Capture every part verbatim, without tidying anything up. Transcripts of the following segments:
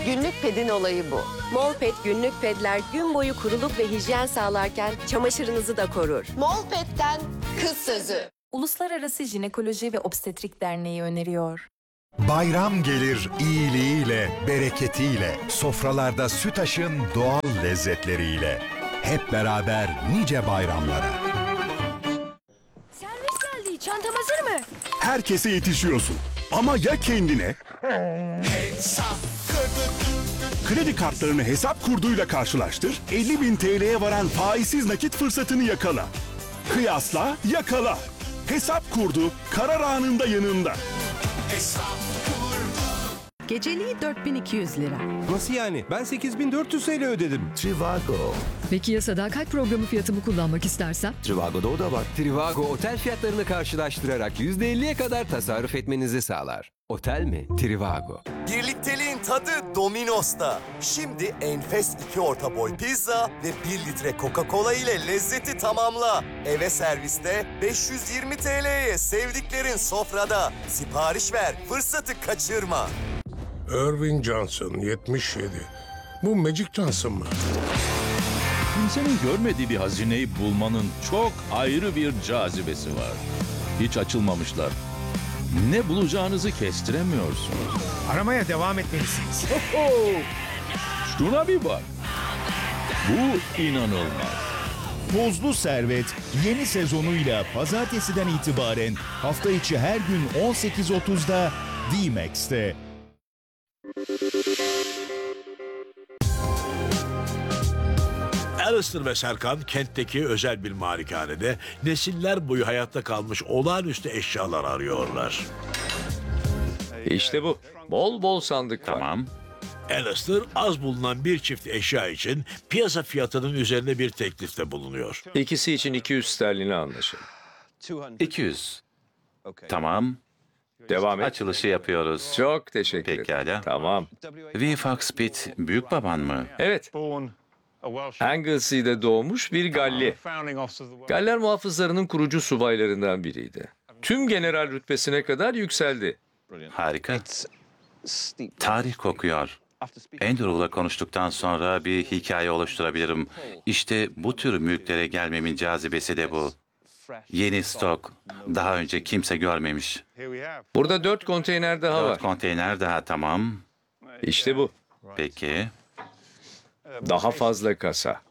Günlük pedin olayı bu. Molpet günlük pedler gün boyu kuruluk ve hijyen sağlarken çamaşırınızı da korur. Molpet'ten kız sözü. Uluslararası Jinekoloji ve Obstetrik Derneği öneriyor. Bayram gelir iyiliğiyle, bereketiyle, sofralarda Sütaş'ın doğal lezzetleriyle. Hep beraber nice bayramlara. Servis geldi. Çantam hazır mı? Herkese yetişiyorsun. Ama ya kendine? Kredi kartlarını hesap kurduyla karşılaştır, elli bin T L'ye varan faizsiz nakit fırsatını yakala. Kıyasla, yakala. Hesap kurdu, karar anında yanında. Geceliği dört bin iki yüz lira. Nasıl yani? Ben sekiz bin dört yüz T L ödedim. Trivago. Peki ya sadakat programı fiyatımı kullanmak istersem? Trivago'da o da var. Trivago otel fiyatlarını karşılaştırarak yüzde elliye kadar tasarruf etmenizi sağlar. Otel mi? Trivago. Birlikteliğin tadı Domino's'ta. Şimdi enfes iki orta boy pizza ve bir litre Coca-Cola ile lezzeti tamamla. Eve serviste beş yüz yirmi T L'ye sevdiklerin sofrada. Sipariş ver, fırsatı kaçırma. Irving Johnson, yetmiş yedi. Bu Magic Johnson mı? Kimsenin görmediği bir hazineyi bulmanın çok ayrı bir cazibesi var. Hiç açılmamışlar. Ne bulacağınızı kestiremiyorsunuz. Aramaya devam etmelisiniz. Şuna bir bak. Bu inanılmaz. Tozlu Servet yeni sezonuyla pazartesiden itibaren hafta içi her gün on sekiz otuzda D-Max'te. Alistair ve Serkan kentteki özel bir malikanede nesiller boyu hayatta kalmış olağanüstü eşyalar arıyorlar. İşte bu. Bol bol sandık var. Tamam. Alistair az bulunan bir çift eşya için piyasa fiyatının üzerinde bir teklifte bulunuyor. İkisi için iki yüz sterline anlaşıldı. iki yüz. Tamam. Devam et. Açılışı yapıyoruz. Çok teşekkür ederim. Pekala. Tamam. V. Fox Pitt büyük baban mı? Evet. Anglesy'de doğmuş bir Galli. Galler muhafızlarının kurucu subaylarından biriydi. Tüm general rütbesine kadar yükseldi. Harika. Tarih kokuyor. Andrew'la konuştuktan sonra bir hikaye oluşturabilirim. İşte bu tür mülklere gelmemin cazibesi de bu. Yeni stok. Daha önce kimse görmemiş. Burada dört konteyner daha var. Dört konteyner daha, tamam. İşte bu. Peki. Daha fazla kasa.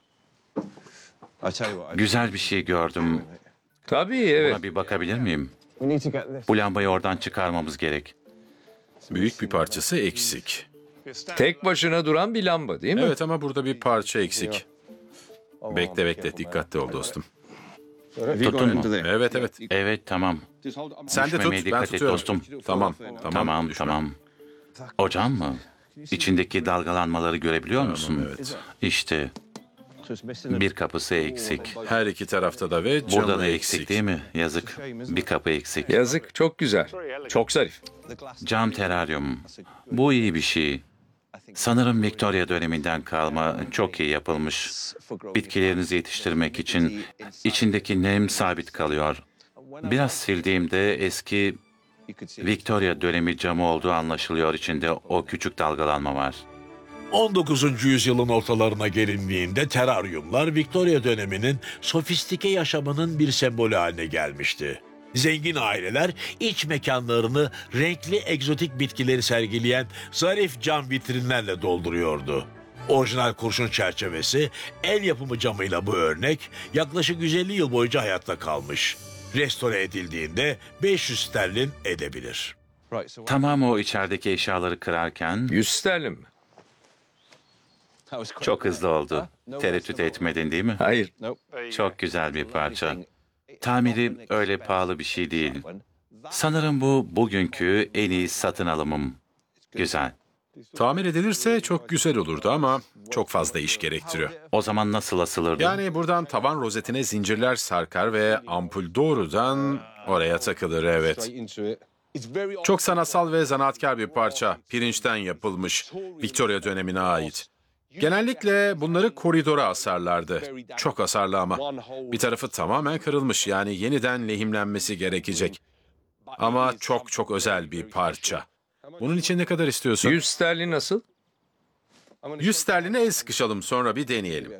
Güzel bir şey gördüm. Tabii, evet. Buna bir bakabilir miyim? Bu lambayı oradan çıkarmamız gerek. Büyük bir parçası eksik. Tek başına duran bir lamba değil mi? Evet ama burada bir parça eksik. Bekle bekle, dikkatli ol dostum. Tuttun mu? Evet evet. Evet, tamam. Sen de tut, Düşmemeye ben dikkat et tutuyorum. dostum. Tamam, tamam. Tamam, düşme. tamam. Ocağın mı? İçindeki dalgalanmaları görebiliyor musun? Evet. İşte bir kapısı eksik. Her iki tarafta da ve camı Burada da eksik, eksik değil mi? Yazık. Bir kapı eksik. Yazık, çok güzel. Çok zarif. Cam teraryum. Bu iyi bir şey. Sanırım Victoria döneminden kalma, çok iyi yapılmış. Bitkilerinizi yetiştirmek için içindeki nem sabit kalıyor. Biraz sildiğimde eski Victoria dönemi camı olduğu anlaşılıyor, içinde o küçük dalgalanma var. on dokuzuncu yüzyılın ortalarına gelindiğinde teraryumlar Victoria döneminin sofistike yaşamının bir sembolü haline gelmişti. Zengin aileler iç mekanlarını renkli egzotik bitkileri sergileyen zarif cam vitrinlerle dolduruyordu. Orijinal kurşun çerçevesi, el yapımı camıyla bu örnek yaklaşık yüz elli yıl boyunca hayatta kalmış. Restore edildiğinde beş yüz sterlin edebilir. Tamam, o içerideki eşyaları kırarken... yüz sterlin mi? Çok hızlı oldu. Tereddüt etmedin değil mi? Hayır. Çok güzel bir parça. Tamiri öyle pahalı bir şey değil. Sanırım bu bugünkü en iyi satın alımım. Güzel. Tamir edilirse çok güzel olurdu ama çok fazla iş gerektiriyor. O zaman nasıl asılırdı? Yani buradan tavan rozetine zincirler sarkar ve ampul doğrudan oraya takılır, evet. Çok sanatsal ve zanaatkar bir parça. Pirinçten yapılmış. Victoria dönemine ait. Genellikle bunları koridora asarlardı. Çok hasarlı ama. Bir tarafı tamamen kırılmış, yani yeniden lehimlenmesi gerekecek. Ama çok çok özel bir parça. Bunun için ne kadar istiyorsun? yüz sterlin nasıl? yüz sterline el sıkışalım, sonra bir deneyelim.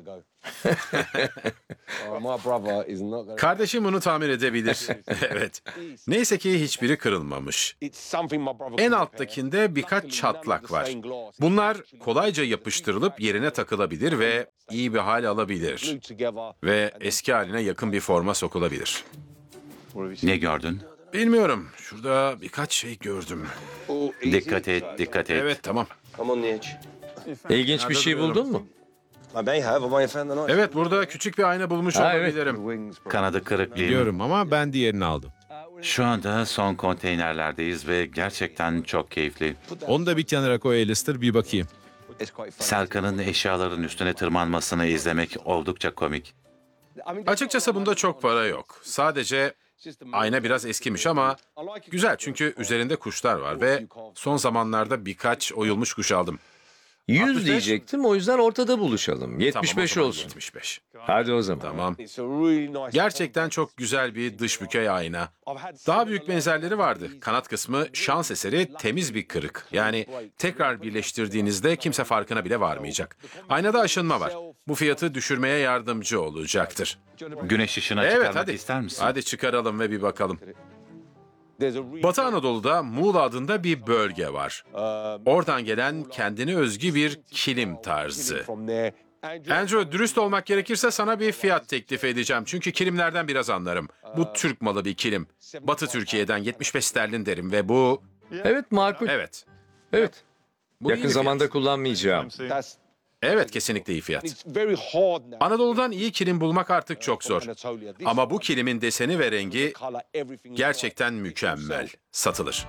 Kardeşim bunu tamir edebilir. Evet. Neyse ki hiçbiri kırılmamış. En alttakinde birkaç çatlak var. Bunlar kolayca yapıştırılıp yerine takılabilir ve iyi bir hal alabilir. Ve eski haline yakın bir forma sokulabilir. Ne gördün? Bilmiyorum. Şurada birkaç şey gördüm. Dikkat et, dikkat et. Evet, tamam. İlginç bir şey buldun mu? Evet, burada küçük bir ayna bulmuş Ha, evet. olabilirim. Kanadı kırık değil mi? Biliyorum ama ben diğerini aldım. Şu anda son konteynerlerdeyiz ve gerçekten çok keyifli. Onu da bir kenara koy Alistair, bir bakayım. Serkan'ın eşyaların üstüne tırmanmasını izlemek oldukça komik. Açıkçası bunda çok para yok. Sadece ayna biraz eskimiş ama güzel, çünkü üzerinde kuşlar var ve son zamanlarda birkaç oyulmuş kuş aldım. yüz diyecektim, o yüzden ortada buluşalım. yetmiş beş Tamam, o zaman olsun. yetmiş beş. Hadi o zaman. Tamam. Gerçekten çok güzel bir dış bükey ayna. Daha büyük benzerleri vardı. Kanat kısmı şans eseri temiz bir kırık. Yani tekrar birleştirdiğinizde kimse farkına bile varmayacak. Aynada aşınma var. Bu fiyatı düşürmeye yardımcı olacaktır. Güneş ışığına Evet, çıkarmak hadi. ister misin? Hadi çıkaralım ve bir bakalım. Batı Anadolu'da Muğla adında bir bölge var. Oradan gelen kendine özgü bir kilim tarzı. Andrew, dürüst olmak gerekirse sana bir fiyat teklif edeceğim. Çünkü kilimlerden biraz anlarım. Bu Türk malı bir kilim. Batı Türkiye'den yetmiş beş sterlin derim ve bu... Evet, makul. Evet. Evet. Bu iyi Yakın bir zamanda fiyat. kullanmayacağım. Evet, kesinlikle iyi fiyat. Anadolu'dan iyi kilim bulmak artık çok zor. Ama bu kilimin deseni ve rengi gerçekten mükemmel. Satılır.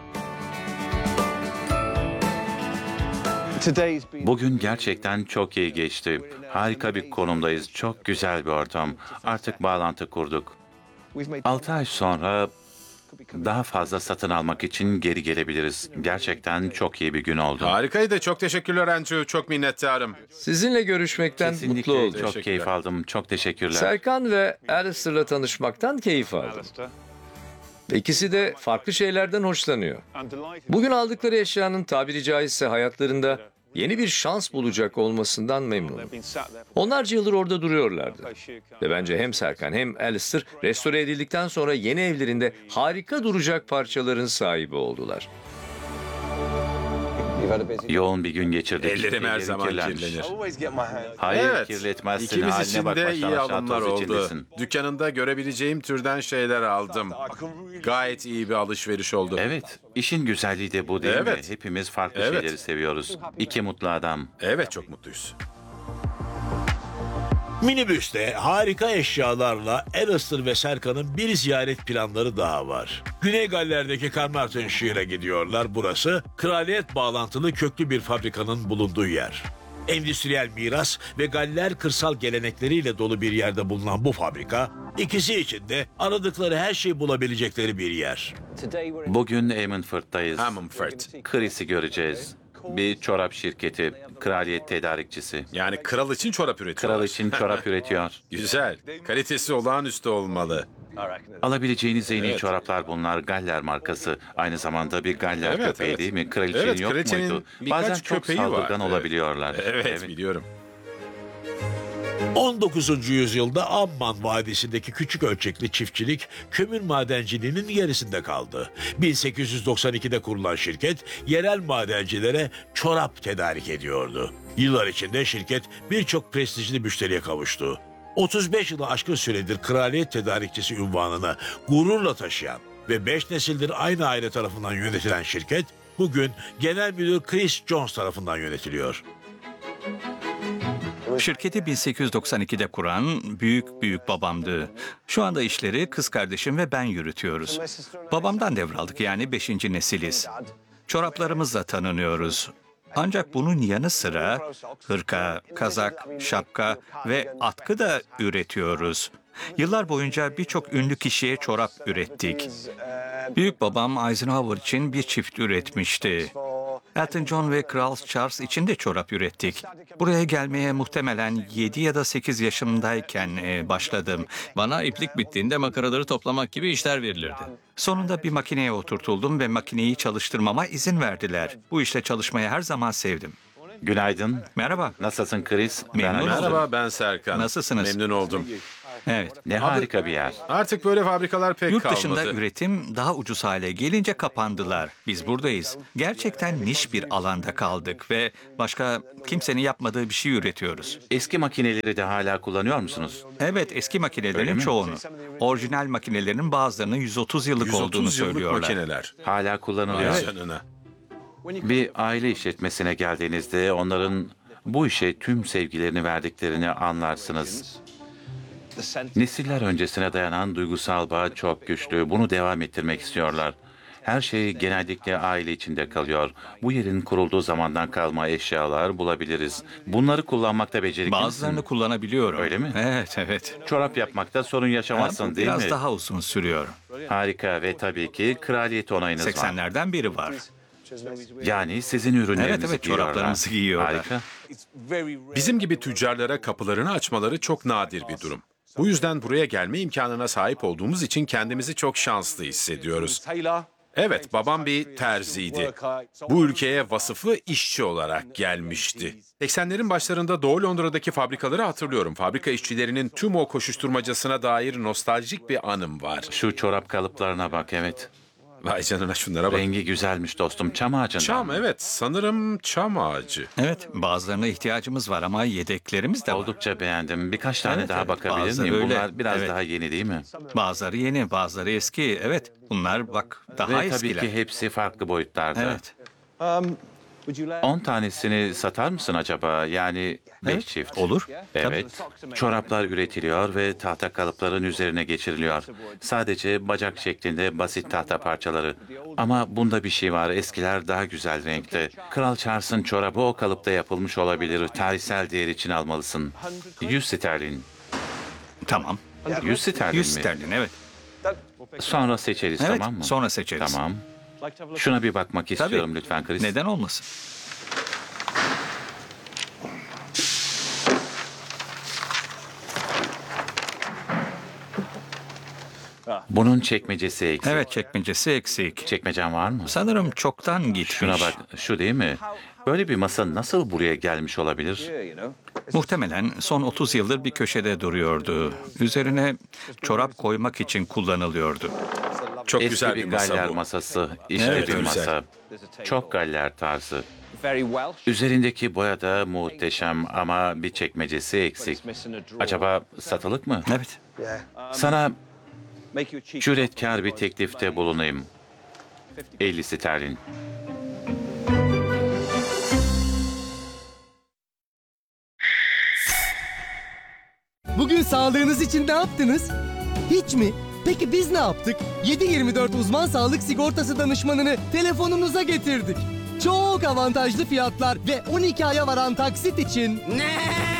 Bugün gerçekten çok iyi geçti. Harika bir konumdayız. Çok güzel bir ortam. Artık bağlantı kurduk. altı ay sonra daha fazla satın almak için geri gelebiliriz. Gerçekten çok iyi bir gün oldu. Harikaydı. Çok teşekkürler Andrew. Çok minnettarım. Sizinle görüşmekten Kesinlikle mutlu oldum. çok keyif aldım. Çok teşekkürler. Serkan ve Alistair'la tanışmaktan keyif aldım. İkisi de farklı şeylerden hoşlanıyor. Bugün aldıkları eşyanın tabiri caizse hayatlarında yeni bir şans bulacak olmasından memnunum. Onlarca yıldır orada duruyorlardı. Ve bence hem Serkan hem Alistair restore edildikten sonra yeni evlerinde harika duracak parçaların sahibi oldular. Yoğun bir gün geçirdik. Ellerim her Ellerim zaman kirlenmiş. kirlenir. Hayır, Evet. kirletmezsin. İkimiz Haline için bak, de baştan iyi aşağı alımlar toz oldu. içindesin. Dükkanında görebileceğim türden şeyler aldım. Gayet iyi bir alışveriş oldu. Evet, işin güzelliği de bu değil mi? Evet. Hepimiz farklı Evet. şeyleri seviyoruz. İki mutlu adam. Evet, çok mutluyuz. Minibüste harika eşyalarla Alistair ve Serkan'ın bir ziyaret planları daha var. Güney Galler'deki Carmarthenshire gidiyorlar. Burası kraliyet bağlantılı köklü bir fabrikanın bulunduğu yer. Endüstriyel miras ve Galler kırsal gelenekleriyle dolu bir yerde bulunan bu fabrika, ikisi için de aradıkları her şeyi bulabilecekleri bir yer. Bugün Ammanford'dayız. Ammanford. Chris'i göreceğiz. Bir çorap şirketi, kraliyet tedarikçisi. Yani kral için çorap üretiyor. Kral için çorap üretiyor. Güzel. Kalitesi olağanüstü olmalı. Alabileceğiniz en iyi Evet. çoraplar bunlar. Galler markası. Aynı zamanda bir Galler Evet, köpeği evet. değil mi? Kraliçenin Evet, yok kraliçenin muydu? birkaç Bazen çok köpeği var. saldırgan Evet. olabiliyorlar. Evet, biliyorum. on dokuzuncu yüzyılda Amman Vadisi'ndeki küçük ölçekli çiftçilik kömür madenciliğinin gerisinde kaldı. bin sekiz yüz doksan ikide kurulan şirket yerel madencilere çorap tedarik ediyordu. Yıllar içinde şirket birçok prestijli müşteriye kavuştu. otuz beş yılı aşkın süredir kraliyet tedarikçisi unvanını gururla taşıyan ve beş nesildir aynı aile tarafından yönetilen şirket bugün Genel Müdür Chris Jones tarafından yönetiliyor. Şirketi bin sekiz yüz doksan ikide kuran büyük büyük babamdı. Şu anda işleri kız kardeşim ve ben yürütüyoruz. Babamdan devraldık, yani beşinci nesiliz. Çoraplarımızla tanınıyoruz. Ancak bunun yanı sıra hırka, kazak, şapka ve atkı da üretiyoruz. Yıllar boyunca birçok ünlü kişiye çorap ürettik. Büyük babam Eisenhower için bir çift üretmişti. Elton John ve Kral Charles için de çorap ürettik. Buraya gelmeye muhtemelen yedi ya da sekiz yaşımdayken e, başladım. Bana iplik bittiğinde makaraları toplamak gibi işler verilirdi. Sonunda bir makineye oturtuldum ve makineyi çalıştırmama izin verdiler. Bu işte çalışmayı her zaman sevdim. Günaydın. Merhaba. Nasılsın Chris? Memnun Ben- oldum. Merhaba, ben Serkan. Nasılsınız? Memnun oldum. Evet. Ne harika bir yer. Artık böyle fabrikalar pek Yurt kalmadı. dışında üretim daha ucuz hale gelince kapandılar. Biz buradayız. Gerçekten niş bir alanda kaldık ve başka kimsenin yapmadığı bir şey üretiyoruz. Eski makineleri de hala kullanıyor musunuz? Evet, eski Öyle makinelerin mi? çoğunu. Orijinal makinelerin bazılarının yüz otuz yıllık yüz otuz olduğunu yıllık söylüyorlar. makineler. Hala kullanılıyor. Vay canına. Bir aile işletmesine geldiğinizde onların bu işe tüm sevgilerini verdiklerini anlarsınız. Nesiller öncesine dayanan duygusal bağ çok güçlü. Bunu devam ettirmek istiyorlar. Her şey genellikle aile içinde kalıyor. Bu yerin kurulduğu zamandan kalma eşyalar bulabiliriz. Bunları kullanmakta becerikli misin? Bazılarını kullanabiliyorum. Öyle mi? Evet, evet. Çorap yapmakta sorun yaşamazsın Ha, bu değil biraz mi? daha uzun sürüyor. Harika ve tabii ki kraliyet onayınız var. seksenlerden biri var. Yani sizin ürünlerinizi Evet, evet, giyiyorlar. çoraplarımızı giyiyorlar. Harika. Bizim gibi tüccarlara kapılarını açmaları çok nadir bir durum. Bu yüzden buraya gelme imkanına sahip olduğumuz için kendimizi çok şanslı hissediyoruz. Evet, babam bir terziydi. Bu ülkeye vasıflı işçi olarak gelmişti. seksenlerin başlarında Doğu Londra'daki fabrikaları hatırlıyorum. Fabrika işçilerinin tüm o koşuşturmacasına dair nostaljik bir anım var. Şu çorap kalıplarına bak, evet. Vay canına, şunlara bak. Rengi güzelmiş dostum. Çam ağacından. Çam, evet. Sanırım çam ağacı. Evet, bazılarına ihtiyacımız var ama yedeklerimiz de var. Oldukça beğendim. Birkaç tane Evet, daha evet. bakabilir Bazıları miyim? öyle. Bunlar biraz Evet. daha yeni değil mi? Bazıları yeni, bazıları eski. Evet, bunlar bak daha Ve tabii eskiler. ki hepsi farklı boyutlarda. Evet. On tanesini satar mısın acaba? Yani beş Evet, çift. olur. Evet. Çoraplar üretiliyor ve tahta kalıpların üzerine geçiriliyor. Sadece bacak şeklinde basit tahta parçaları. Ama bunda bir şey var. Eskiler daha güzel renkte. Kral Charles'ın çorabı o kalıpta yapılmış olabilir. Tarihsel değer için almalısın. yüz sterlin. Tamam. yüz sterlin yüz mi? sterlin, evet. Sonra seçeriz, Evet, tamam mı? sonra seçeriz. Tamam. Şuna bir bakmak istiyorum lütfen Chris. Neden olmasın? Bunun çekmecesi eksik. Evet, çekmecesi eksik. Çekmecen var mı? Sanırım çoktan gitmiş. Şuna bak, şu değil mi? Böyle bir masa nasıl buraya gelmiş olabilir? Muhtemelen son otuz yıldır bir köşede duruyordu. Üzerine çorap koymak için kullanılıyordu. Çok Eski güzel bir masa galler bu. masası. İşte Evet, bir güzel. masa. Çok galler tarzı. Üzerindeki boya da muhteşem ama bir çekmecesi eksik. Acaba satılık mı? Evet. Sana cüretkar bir teklifte bulunayım. elli sterlin. Bugün sağlığınız için ne yaptınız? Hiç mi? Peki biz ne yaptık? yedi yirmi dört uzman sağlık sigortası danışmanını telefonunuza getirdik. Çok avantajlı fiyatlar ve on iki aya varan taksit için... Ne?